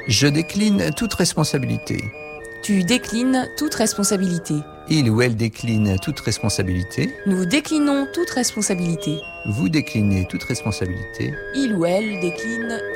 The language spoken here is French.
Je décline toute responsabilité. Tu déclines toute responsabilité. Il ou elle décline toute responsabilité. Nous déclinons toute responsabilité. Vous déclinez toute responsabilité. Il ou elle décline